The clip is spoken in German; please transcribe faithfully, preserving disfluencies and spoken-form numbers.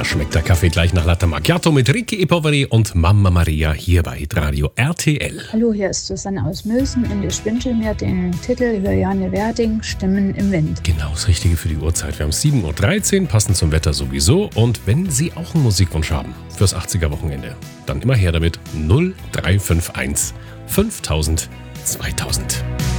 schmeckt der Kaffee gleich nach Latte Macchiato mit Ricky E. Poveri und Mama Maria hier bei Radio R T L. Hallo, hier ist Susanne aus Mülsen und ich wünsche mir den Titel Juliane Werding, Stimmen im Wind. Genau, das Richtige für die Uhrzeit. Wir haben sieben Uhr dreizehn, passend zum Wetter sowieso. Und wenn Sie auch einen Musikwunsch haben fürs achtziger-Wochenende, dann immer her damit null drei fünf eins fünftausend zweitausend.